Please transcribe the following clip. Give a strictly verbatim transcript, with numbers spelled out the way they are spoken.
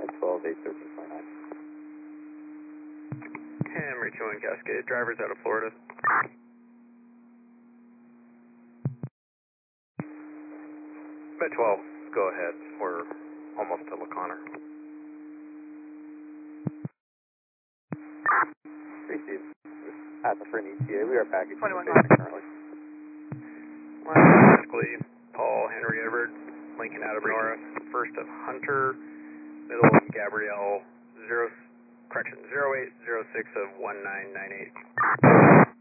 twelve, eight, thirteen, twenty-nine. Henry two one Cascade, drivers out of Florida. Met twelve, go ahead. We're almost to LaConner. Received. At the front E T A, we are packaging twenty-one station currently. Basically, Paul, Henry Edward, Lincoln Adam Norris, first of Hunter, middle of Gabrielle, zero, correction, zero eight zero six of one nine nine eight.